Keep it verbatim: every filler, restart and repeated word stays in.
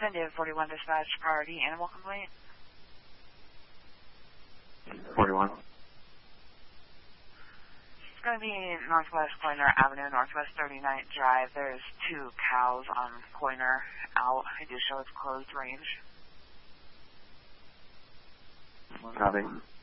San Diego forty-one dispatch, priority animal complaint. forty-one. It's going to be Northwest Coiner Avenue, Northwest thirty-ninth Drive. There's two cows on Coiner out. I do show it's closed range. Copy.